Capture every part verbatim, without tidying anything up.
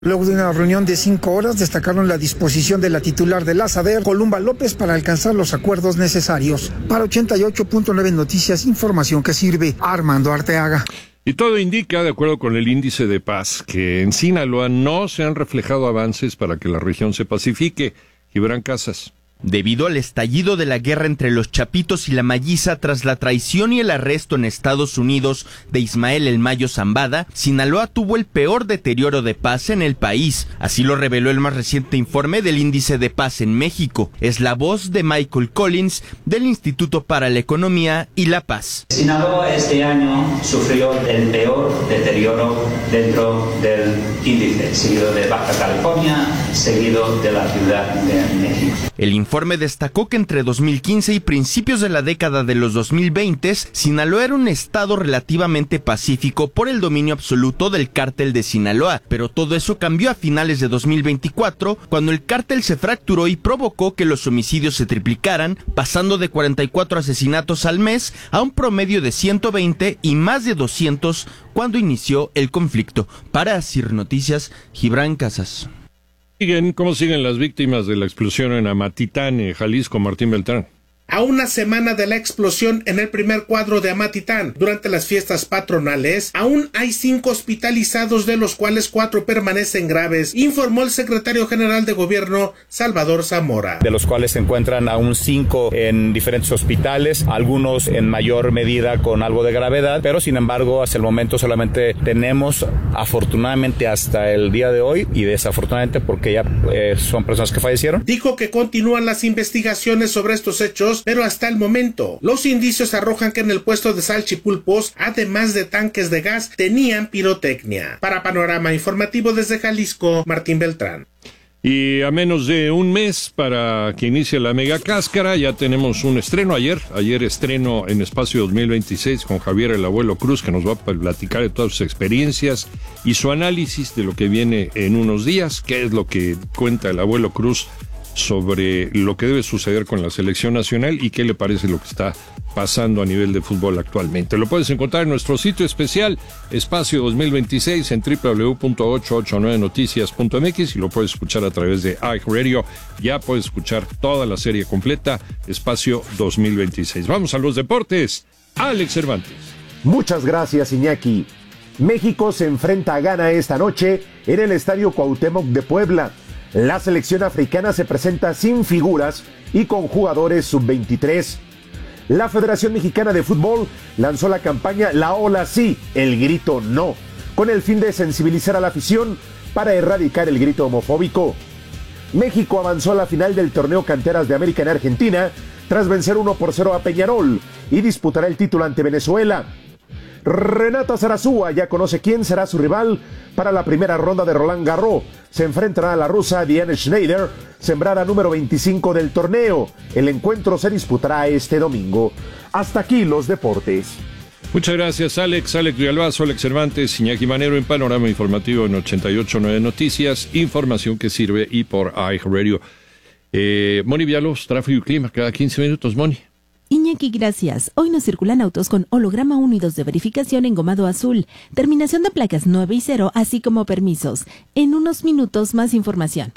Luego de una reunión de cinco horas, destacaron la disposición de la titular de la SADER, Columba López, para alcanzar los acuerdos necesarios. Para ochenta y ocho punto nueve Noticias, información que sirve. Armando Arteaga. Y todo indica, de acuerdo con el índice de paz, que en Sinaloa no se han reflejado avances para que la región se pacifique. Gibran Casas. Debido al estallido de la guerra entre los Chapitos y la Malliza tras la traición y el arresto en Estados Unidos de Ismael El Mayo Zambada, Sinaloa tuvo el peor deterioro de paz en el país. Así lo reveló el más reciente informe del Índice de Paz en México. Es la voz de Michael Collins del Instituto para la Economía y la Paz. Sinaloa este año sufrió el peor deterioro dentro del índice, seguido de Baja California, seguido de la Ciudad de México. El informe destacó que entre dos mil quince y principios de la década de los dos mil veinte, Sinaloa era un estado relativamente pacífico por el dominio absoluto del cártel de Sinaloa, pero todo eso cambió a finales de dos mil veinticuatro, cuando el cártel se fracturó y provocó que los homicidios se triplicaran, pasando de cuarenta y cuatro asesinatos al mes a un promedio de ciento veinte y más de doscientos cuando inició el conflicto. Para Asir Noticias, Gibran Casas. ¿Cómo siguen las víctimas de la explosión en Amatitán, en Jalisco, Martín Beltrán? A una semana de la explosión en el primer cuadro de Amatitán, durante las fiestas patronales, aún hay cinco hospitalizados, de los cuales cuatro permanecen graves, informó el secretario general de Gobierno, Salvador Zamora. De los cuales se encuentran aún cinco en diferentes hospitales, algunos en mayor medida con algo de gravedad, pero sin embargo, hasta el momento solamente tenemos, afortunadamente hasta el día de hoy, y desafortunadamente porque ya eh, son personas que fallecieron. Dijo que continúan las investigaciones sobre estos hechos, pero hasta el momento los indicios arrojan que en el puesto de salchipulpos, además de tanques de gas, tenían pirotecnia. Para Panorama Informativo desde Jalisco, Martín Beltrán. Y a menos de un mes para que inicie la Mega Cáscara, ya tenemos un estreno ayer, ayer estreno en Espacio dos mil veintiséis con Javier el Abuelo Cruz, que nos va a platicar de todas sus experiencias y su análisis de lo que viene en unos días, qué es lo que cuenta el Abuelo Cruz sobre lo que debe suceder con la selección nacional y qué le parece lo que está pasando a nivel de fútbol actualmente. Lo puedes encontrar en nuestro sitio especial Espacio dos mil veintiséis en doble u doble u doble u punto ochocientos ochenta y nueve noticias punto m x y lo puedes escuchar a través de iHeartRadio. Ya puedes escuchar toda la serie completa Espacio dos mil veintiséis. Vamos a los deportes. Alex Cervantes. Muchas gracias, Iñaki. México se enfrenta a Ghana esta noche en el Estadio Cuauhtémoc de Puebla. La selección africana se presenta sin figuras y con jugadores sub veintitrés. La Federación Mexicana de Fútbol lanzó la campaña La Ola Sí, el grito no, con el fin de sensibilizar a la afición para erradicar el grito homofóbico. México avanzó a la final del torneo Canteras de América en Argentina tras vencer uno por cero a Peñarol y disputará el título ante Venezuela. Renata Zarazúa ya conoce quién será su rival para la primera ronda de Roland Garros. Se enfrentará a la rusa Diane Schneider, sembrada número veinticinco del torneo. El encuentro se disputará este domingo. Hasta aquí los deportes. Muchas gracias, Alex. Alex Villalbazo, Alex Cervantes, Iñaki Manero en Panorama Informativo en ochenta y ocho punto nueve Noticias. Información que sirve y por iHeartRadio. Eh, Moni Villalobos, tráfico y clima cada quince minutos, Moni. Iñaki, gracias. Hoy nos circulan autos con holograma uno y dos de verificación engomado azul, terminación de placas nueve y cero, así como permisos. En unos minutos más información.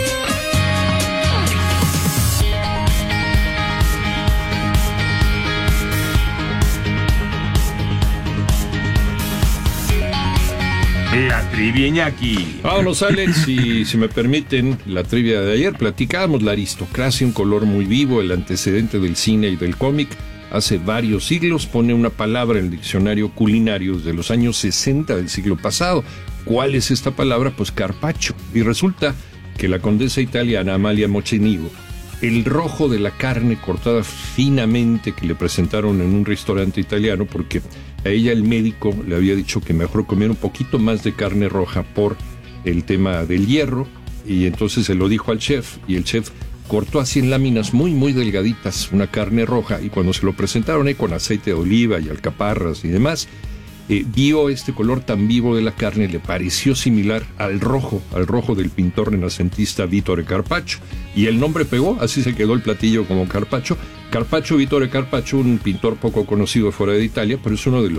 La trivia, Iñaki. Vámonos, Alex, y si me permiten, la trivia de ayer. Platicábamos la aristocracia, un color muy vivo, el antecedente del cine y del cómic. Hace varios siglos pone una palabra en el diccionario culinario de los años sesenta del siglo pasado. ¿Cuál es esta palabra? Pues carpaccio. Y resulta que la condesa italiana Amalia Mocenigo, el rojo de la carne cortada finamente que le presentaron en un restaurante italiano, porque a ella el médico le había dicho que mejor comiera un poquito más de carne roja por el tema del hierro, y entonces se lo dijo al chef, y el chef cortó así en láminas muy muy delgaditas una carne roja, y cuando se lo presentaron ahí con aceite de oliva y alcaparras y demás, eh, vio este color tan vivo de la carne, le pareció similar al rojo, al rojo del pintor renacentista Vittore Carpaccio, y el nombre pegó, así se quedó el platillo como carpaccio. Carpaccio, Vittore Carpaccio, un pintor poco conocido fuera de Italia, pero es uno de los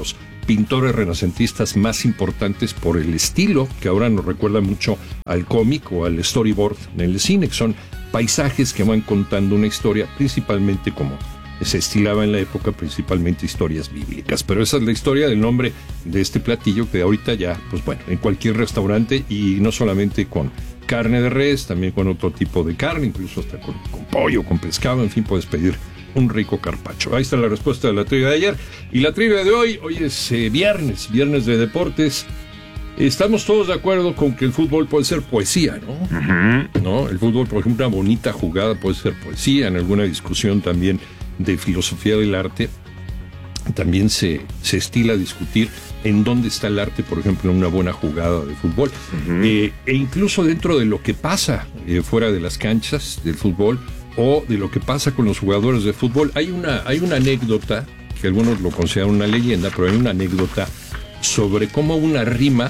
pintores renacentistas más importantes por el estilo, que ahora nos recuerda mucho al cómic o al storyboard en el cine, que son paisajes que van contando una historia, principalmente como se estilaba en la época, principalmente historias bíblicas. Pero esa es la historia del nombre de este platillo, que ahorita ya, pues bueno, en cualquier restaurante, y no solamente con carne de res, también con otro tipo de carne, incluso hasta con, con pollo, con pescado, en fin, puedes pedir un rico carpaccio. Ahí está la respuesta de la trivia de ayer. Y la trivia de hoy, hoy es eh, viernes, viernes de deportes. Estamos todos de acuerdo con que el fútbol puede ser poesía, ¿no? Uh-huh. ¿No? El fútbol, por ejemplo, una bonita jugada puede ser poesía. En alguna discusión también de filosofía del arte, también se, se estila discutir en dónde está el arte, por ejemplo, en una buena jugada de fútbol. Uh-huh. Eh, e incluso dentro de lo que pasa eh, fuera de las canchas del fútbol, o de lo que pasa con los jugadores de fútbol. Hay una, hay una anécdota, que algunos lo consideran una leyenda, pero hay una anécdota sobre cómo una rima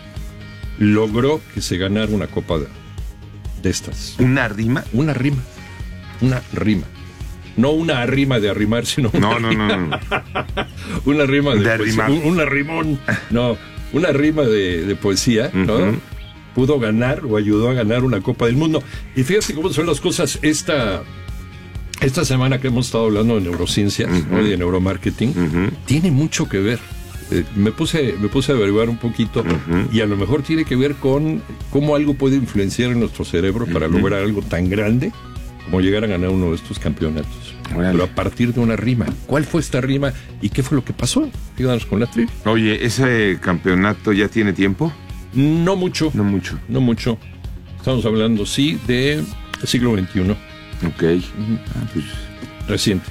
logró que se ganara una copa de, de estas. ¿Una rima? Una rima. Una rima. No una arrima de arrimar, sino una no, no, rima. no, no. Una rima de, de poesía. Un, una rimón. No, una rima de, de poesía, ¿no? Uh-huh. Pudo ganar o ayudó a ganar una Copa del Mundo. Y fíjate cómo son las cosas. Esta, esta semana que hemos estado hablando de neurociencias, uh-huh, ¿no? Y de neuromarketing, uh-huh, tiene mucho que ver. Eh, me puse me puse a averiguar un poquito, uh-huh, y a lo mejor tiene que ver con cómo algo puede influenciar en nuestro cerebro, uh-huh, para lograr algo tan grande como llegar a ganar uno de estos campeonatos. Bueno. Pero a partir de una rima. ¿Cuál fue esta rima y qué fue lo que pasó? Quédanos con la trivia. Oye, ¿ese campeonato ya tiene tiempo? No mucho. No mucho. No mucho. Estamos hablando, sí, de siglo veintiuno. Ok. Uh-huh. Ah, pues, reciente.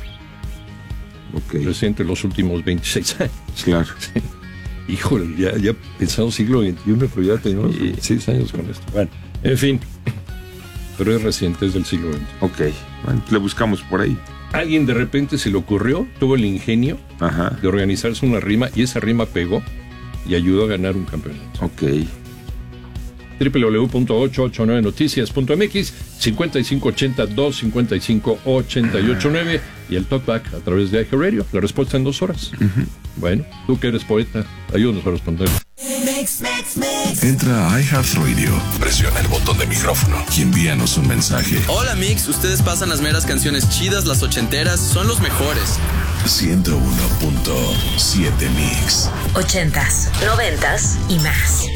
Ok. Reciente, los últimos veintiséis años. Claro. Sí. Híjole, ya, ya pensamos siglo veintiuno, pero ya tenemos sí. veintiséis años con esto. Bueno, en fin. Pero es reciente, es del siglo veinte. Ok. Bueno, le buscamos por ahí. Alguien de repente se le ocurrió, tuvo el ingenio, ajá, de organizarse una rima, y esa rima pegó y ayudó a ganar un campeonato. Ok. doble u doble u doble u punto ochocientos ochenta y nueve noticias punto m x, cincuenta y cinco ochenta, doscientos cincuenta y cinco, ochenta y ocho nueve, y el talkback a través de I G Radio. La respuesta en dos horas. Uh-huh. Bueno, tú que eres poeta, ayúdanos a responder. Mix, mix, mix. Entra a iHeartRadio, presiona el botón de micrófono y envíanos un mensaje. Hola Mix, ustedes pasan las meras canciones chidas, las ochenteras, son los mejores. ciento uno punto siete Mix. Ochentas, noventas y más.